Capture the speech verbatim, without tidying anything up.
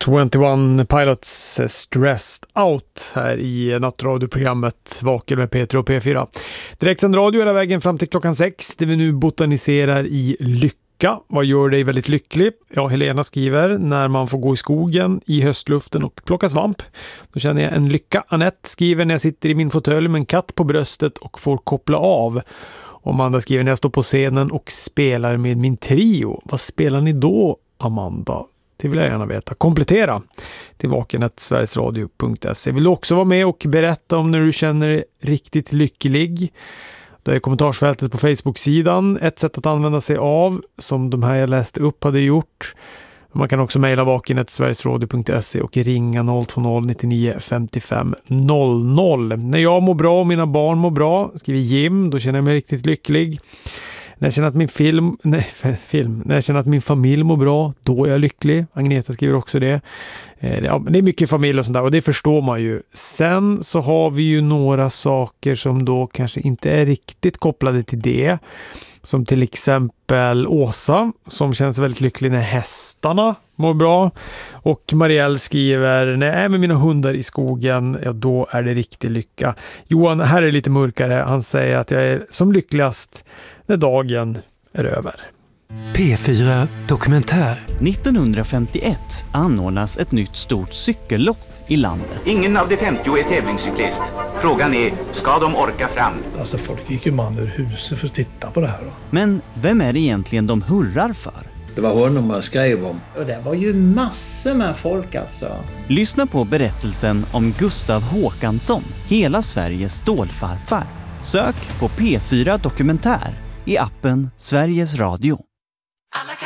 tjugoett Pilots Stressed Out här i nattradioprogrammet Vaken med Peter och P fyra. Direktsänd radio hela vägen fram till klockan sex där vi nu botaniserar i lycka. Vad gör dig väldigt lycklig? Ja, Helena skriver, när man får gå i skogen i höstluften och plocka svamp. Då känner jag en lycka. Anette skriver, när jag sitter i min fåtölj med en katt på bröstet och får koppla av. Och Amanda skriver, när jag står på scenen och spelar med min trio. Vad spelar ni då, Amanda? Det vill jag gärna veta. Komplettera till vakenet sverigesradio punkt se. Vill du också vara med och berätta om när du känner dig riktigt lycklig? Då är kommentarsfältet på Facebook-sidan ett sätt att använda sig av, som de här jag läste upp hade gjort. Man kan också mejla vakenet sverigesradio punkt se och ringa noll två noll nittionio femtiofem noll noll. När jag mår bra och mina barn mår bra, skriver Jim, då känner jag mig riktigt lycklig. När jag känner att min film, nej, film, när jag känner att min familj mår bra, då är jag lycklig. Agneta skriver också det. Eh, ja, det är mycket familj och sånt där, och det förstår man ju. Sen så har vi ju några saker som då kanske inte är riktigt kopplade till det. Som till exempel Åsa, som känns väldigt lycklig när hästarna mår bra. Och Marielle skriver, när jag är med mina hundar i skogen, ja, då är det riktig lycka. Johan, här är det lite mörkare. Han säger att jag är som lyckligast när dagen är över. P fyra Dokumentär. nittonhundrafemtioett anordnas ett nytt stort cykellopp i landet. Ingen av de femtio är tävlingscyklist. Frågan är, ska de orka fram? Alltså folk gick ju man ur huset för att titta på det här då. Men vem är det egentligen de hurrar för? Det var honom man skrev om. Och det var ju massor med folk alltså. Lyssna på berättelsen om Gustav Håkansson, hela Sveriges stålfarfar. Sök på P fyra Dokumentär i appen Sveriges Radio.